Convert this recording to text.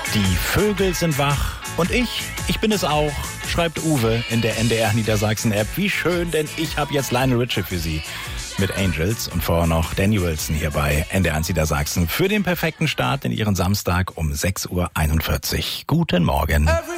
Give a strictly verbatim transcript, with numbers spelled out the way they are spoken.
Die Vögel sind wach und ich, ich bin es auch, schreibt Uwe in der N D R Niedersachsen-App. Wie schön, denn ich habe jetzt Lionel Richie für Sie mit Angels und vorher noch Danny Wilson hier bei N D R Niedersachsen für den perfekten Start in Ihren Samstag um sechs Uhr einundvierzig. Guten Morgen. Every